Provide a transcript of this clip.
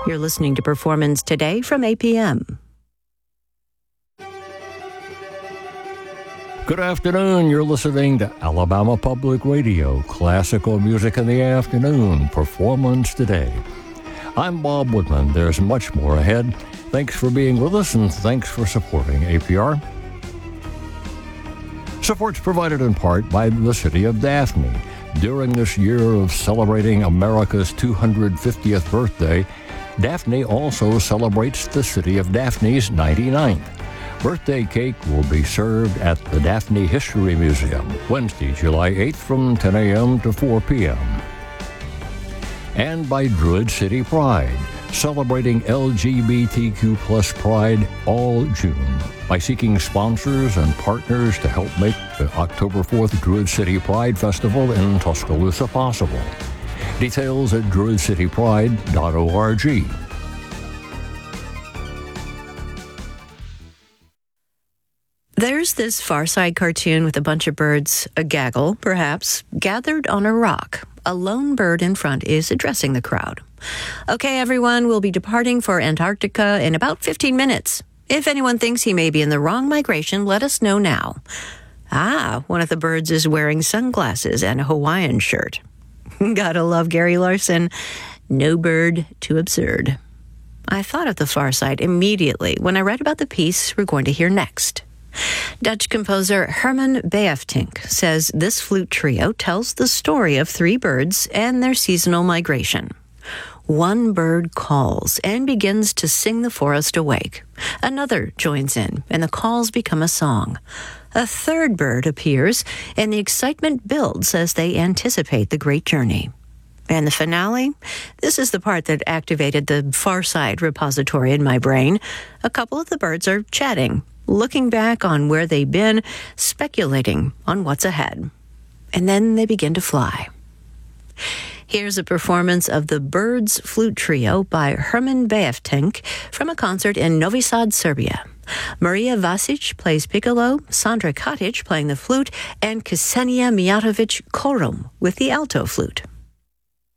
You're listening to Performance Today from APM. Good afternoon. You're listening to Alabama Public Radio, classical music in the afternoon, Performance Today. I'm Bob Woodman. There's much more ahead. Thanks for being with us, and thanks for supporting APR. Support's provided in part by the city of Daphne. During this year of celebrating America's 250th birthday, Daphne also celebrates the city of Daphne's 99th. Birthday cake will be served at the Daphne History Museum, Wednesday, July 8th from 10 a.m. to 4 p.m. And by Druid City Pride, celebrating LGBTQ plus pride all June by seeking sponsors and partners to help make the October 4th Druid City Pride Festival in Tuscaloosa possible. Details at druidcitypride.org. There's this Far Side cartoon with a bunch of birds, a gaggle, perhaps, gathered on a rock. A lone bird in front is addressing the crowd. Okay, everyone, we'll be departing for Antarctica in about 15 minutes. If anyone thinks he may be in the wrong migration, let us know now. Ah, one of the birds is wearing sunglasses and a Hawaiian shirt. Gotta love Gary Larson. No bird too absurd. I thought of the Far Side immediately when I read about the piece we're going to hear next. Dutch composer Herman Beefdink says this flute trio tells the story of three birds and their seasonal migration. One bird calls and begins to sing the forest awake. Another joins in, and the calls become a song. A third bird appears, and the excitement builds as they anticipate the great journey. And the finale? This is the part that activated the Far Side repository in my brain. A couple of the birds are chatting, looking back on where they've been, speculating on what's ahead. And then they begin to fly. Here's a performance of the Birds Flute Trio by Herman Beefdink from a concert in Novi Sad, Serbia. Maria Vasic plays piccolo, Sandra Katic playing the flute, and Ksenia Mijatovic Korum with the alto flute.